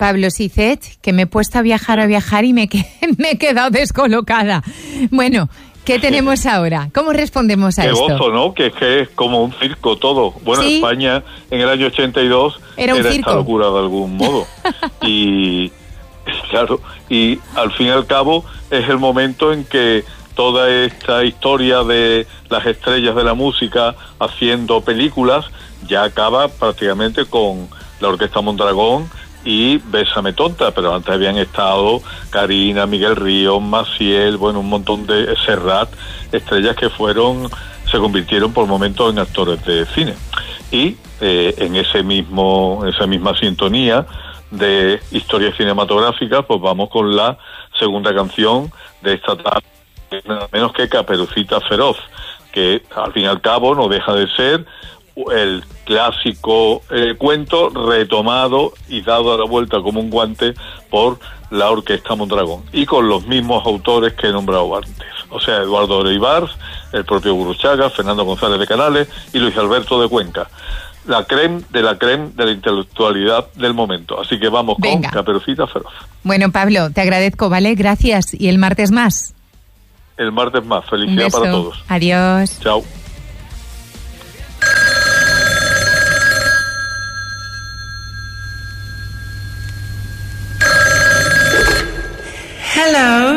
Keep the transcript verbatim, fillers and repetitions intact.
Pablo Sisset, que me he puesto a viajar, a viajar y me, que, me he quedado descolocada. Bueno, ¿qué tenemos ahora? ¿Cómo respondemos a Qué esto? Qué gozo, ¿no? Que es que es como un circo todo. Bueno, ¿Sí? España en el año ochenta y dos era, un era circo. esta locura de algún modo. Y claro, y al fin y al cabo es el momento en que toda esta historia de las estrellas de la música haciendo películas ya acaba prácticamente con la Orquesta Mondragón y Bésame Tonta, pero antes habían estado Karina, Miguel Ríos, Maciel, bueno, un montón de Serrat, estrellas que fueron, se convirtieron por momentos en actores de cine. Y eh, en ese mismo, esa misma sintonía de historia cinematográfica, pues vamos con la segunda canción de esta tarde, nada menos que Caperucita Feroz, que al fin y al cabo no deja de ser el clásico eh, cuento retomado y dado a la vuelta como un guante por la Orquesta Mondragón y con los mismos autores que he nombrado antes, o sea, Eduardo Oreibars, el propio Gurruchaga, Fernando González de Canales y Luis Alberto de Cuenca, la creme de la creme de la intelectualidad del momento. Así que vamos Venga. con Caperucita Feroz. Bueno, Pablo, te agradezco, ¿vale? Gracias. Y el martes más. El martes más. Felicidad para todos. Adiós. Chao. Hello.